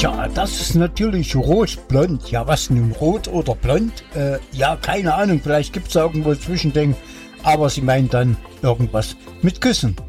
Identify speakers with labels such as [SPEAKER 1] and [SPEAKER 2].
[SPEAKER 1] Tja, das ist natürlich rot-blond. Ja, was nun, rot oder blond? Ja, keine Ahnung, vielleicht gibt es irgendwo ein Zwischending. Aber sie meint dann irgendwas mit Küssen.